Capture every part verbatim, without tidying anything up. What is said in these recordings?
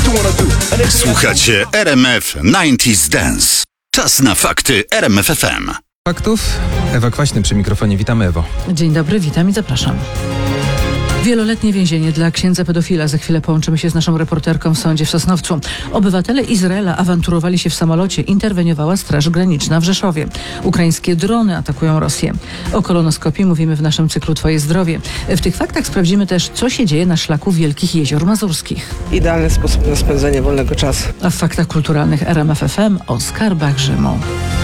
Słuchacie R M F dziewięćdziesiąt Dance. Czas na fakty R M F F M. Faktów? Ewa Kwaśny przy mikrofonie. Witam, Ewo. Dzień dobry, witam i zapraszam. Wieloletnie więzienie dla księdza pedofila. Za chwilę połączymy się z naszą reporterką w sądzie w Sosnowcu. Obywatele Izraela awanturowali się w samolocie. Interweniowała Straż Graniczna w Rzeszowie. Ukraińskie drony atakują Rosję. O kolonoskopii mówimy w naszym cyklu Twoje zdrowie. W tych faktach sprawdzimy też, co się dzieje na szlaku Wielkich Jezior Mazurskich. Idealny sposób na spędzenie wolnego czasu. A w faktach kulturalnych R M F F M o skarbach Rzymu.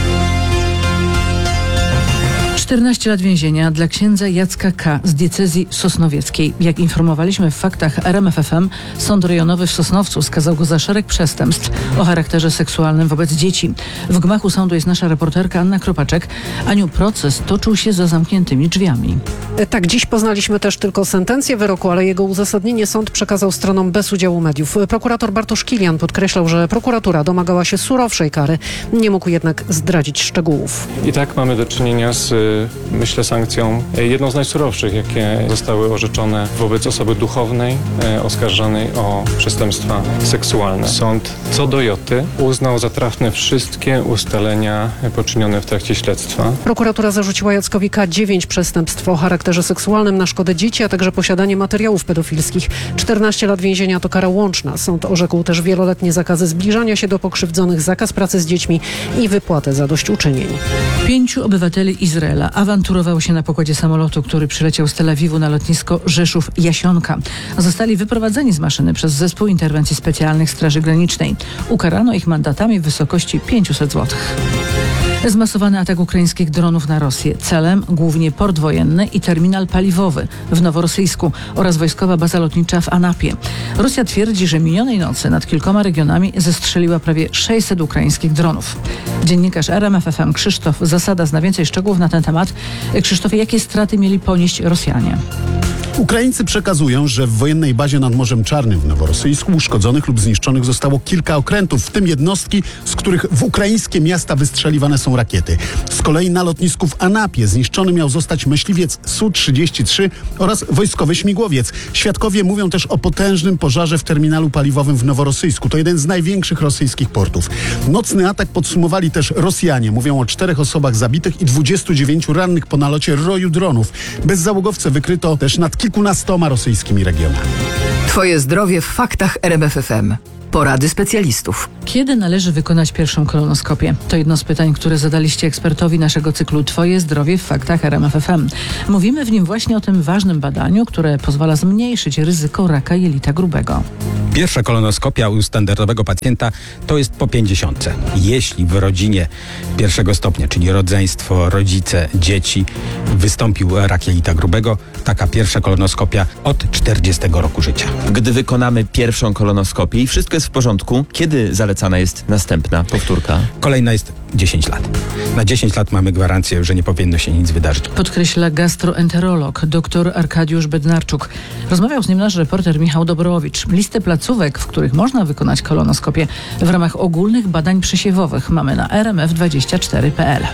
czternaście lat więzienia dla księdza Jacka K. z diecezji sosnowieckiej. Jak informowaliśmy w faktach R M F F M, Sąd Rejonowy w Sosnowcu skazał go za szereg przestępstw o charakterze seksualnym wobec dzieci. W gmachu sądu jest nasza reporterka Anna Kropaczek. Aniu, proces toczył się za zamkniętymi drzwiami. Tak, dziś poznaliśmy też tylko sentencję wyroku, ale jego uzasadnienie sąd przekazał stronom bez udziału mediów. Prokurator Bartosz Kilian podkreślał, że prokuratura domagała się surowszej kary. Nie mógł jednak zdradzić szczegółów. I tak mamy do czynienia z, myślę, sankcją jedną z najsurowszych, jakie zostały orzeczone wobec osoby duchownej oskarżonej o przestępstwa seksualne. Sąd co do joty uznał za trafne wszystkie ustalenia poczynione w trakcie śledztwa. Prokuratura zarzuciła Jackowi K. dziewięć przestępstw o charakterze seksualnym na szkodę dzieci, a także posiadanie materiałów pedofilskich. czternaście lat więzienia to kara łączna. Sąd orzekł też wieloletnie zakazy zbliżania się do pokrzywdzonych, zakaz pracy z dziećmi i wypłatę zadośćuczynień. Pięciu obywateli Izraela awanturowało się na pokładzie samolotu, który przyleciał z Tel Awiwu na lotnisko Rzeszów-Jasionka. Zostali wyprowadzeni z maszyny przez Zespół Interwencji Specjalnych Straży Granicznej. Ukarano ich mandatami w wysokości pięćset złotych. Zmasowany atak ukraińskich dronów na Rosję. Celem głównie port wojenny i terminal paliwowy w Noworosyjsku oraz wojskowa baza lotnicza w Anapie. Rosja twierdzi, że minionej nocy nad kilkoma regionami zestrzeliła prawie sześćset ukraińskich dronów. Dziennikarz R M F F M Krzysztof Zasada zna więcej szczegółów na ten temat. Krzysztofie, jakie straty mieli ponieść Rosjanie? Ukraińcy przekazują, że w wojennej bazie nad Morzem Czarnym w Noworosyjsku uszkodzonych lub zniszczonych zostało kilka okrętów, w tym jednostki, z których w ukraińskie miasta wystrzeliwane są rakiety. Z kolei na lotnisku w Anapie zniszczony miał zostać myśliwiec S U trzydzieści trzy oraz wojskowy śmigłowiec. Świadkowie mówią też o potężnym pożarze w terminalu paliwowym w Noworosyjsku. To jeden z największych rosyjskich portów. Nocny atak podsumowali też Rosjanie. Mówią o czterech osobach zabitych i dwudziestu dziewięciu rannych po nalocie roju dronów. Bezzałogowce wykryto też nad kilkunastoma rosyjskimi regionami. Twoje zdrowie w faktach R M F F M. Porady specjalistów. Kiedy należy wykonać pierwszą kolonoskopię? To jedno z pytań, które zadaliście ekspertowi naszego cyklu Twoje zdrowie w faktach R M F F M. Mówimy w nim właśnie o tym ważnym badaniu, które pozwala zmniejszyć ryzyko raka jelita grubego. Pierwsza kolonoskopia u standardowego pacjenta to jest po pięćdziesiątce. Jeśli w rodzinie pierwszego stopnia, czyli rodzeństwo, rodzice, dzieci, wystąpił rak jelita grubego, taka pierwsza kolonoskopia od czterdziestego roku życia. Gdy wykonamy pierwszą kolonoskopię i wszystko jest w porządku, kiedy zalecana jest następna powtórka? Kolejna jest dziesięć lat. Na dziesięć lat mamy gwarancję, że nie powinno się nic wydarzyć. Podkreśla gastroenterolog dr Arkadiusz Bednarczuk. Rozmawiał z nim nasz reporter Michał Dobrowicz. Listę placówek, w których można wykonać kolonoskopię w ramach ogólnych badań przesiewowych mamy na r m f dwadzieścia cztery kropka p l.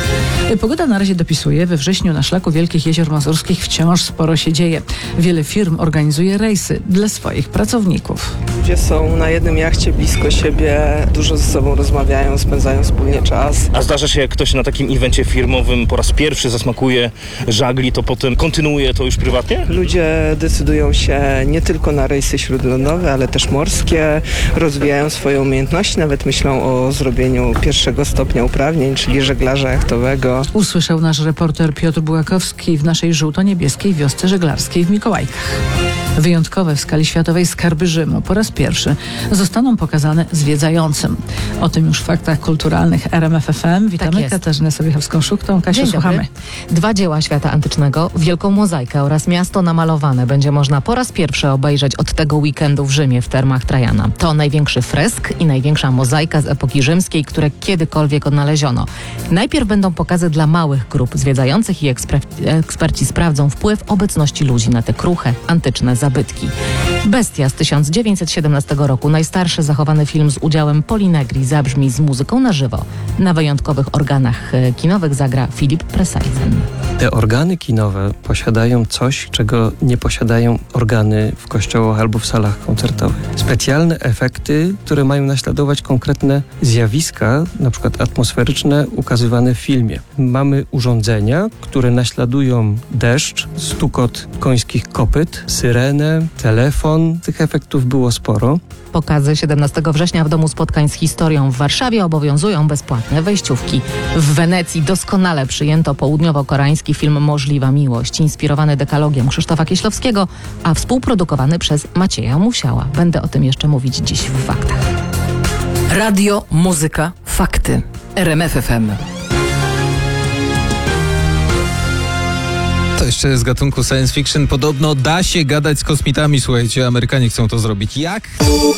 Pogoda na razie dopisuje. We wrześniu na szlaku Wielkich Jezior Mazurskich wciąż sporo się dzieje. Wiele firm organizuje rejsy dla swoich pracowników. Ludzie są na jednym jachcie blisko siebie, dużo ze sobą rozmawiają, spędzają wspólnie czas. A zdarza się, jak ktoś na takim evencie firmowym po raz pierwszy zasmakuje żagli, to potem kontynuuje to już prywatnie? Ludzie decydują się nie tylko na rejsy śródlądowe, ale też morskie, rozwijają swoje umiejętności, nawet myślą o zrobieniu pierwszego stopnia uprawnień, czyli żeglarza jachtowego. Usłyszał nasz reporter Piotr Bułakowski w naszej żółto-niebieskiej wiosce żeglarskiej w Mikołajkach. Wyjątkowe w skali światowej skarby Rzymu po raz pierwszy zostaną pokazane zwiedzającym. O tym już w faktach kulturalnych R M F F M. Witamy Tak jest. Katarzynę Sobiechowską-Szuchtą. Kasiu, Dzień słuchamy. dobry. Dwa dzieła świata antycznego, Wielką Mozaikę oraz Miasto namalowane będzie można po raz pierwszy obejrzeć od tego weekendu w Rzymie w termach Trajana. To największy fresk i największa mozaika z epoki rzymskiej, które kiedykolwiek odnaleziono. Najpierw będą pokazy dla małych grup zwiedzających i eksper- eksperci sprawdzą wpływ obecności ludzi na te kruche, antyczne zabytki. Bestia z tysiąc dziewięćset siedemnastego roku, najstarszy zachowany film z udziałem Polinegri, zabrzmi z muzyką na żywo. Na wyjątkowych organach kinowych zagra Filip Presajzen. Te organy kinowe posiadają coś, czego nie posiadają organy w kościołach albo w salach koncertowych. Specjalne efekty, które mają naśladować konkretne zjawiska, na przykład atmosferyczne, ukazywane w filmie. Mamy urządzenia, które naśladują deszcz, stukot końskich kopyt, syrenę, telefon. Tych efektów było sporo. Pokazy siedemnastego września w Domu Spotkań z Historią w Warszawie obowiązują bezpłatne wejściówki. W Wenecji doskonale przyjęto południowo-koreański film Możliwa Miłość, inspirowany dekalogiem Krzysztofa Kieślowskiego, a współprodukowany przez Macieja Musiała. Będę o tym jeszcze mówić dziś w Faktach. Radio, muzyka, fakty. R M F F M. To jeszcze z gatunku science fiction. Podobno da się gadać z kosmitami, słuchajcie, Amerykanie chcą to zrobić. Jak?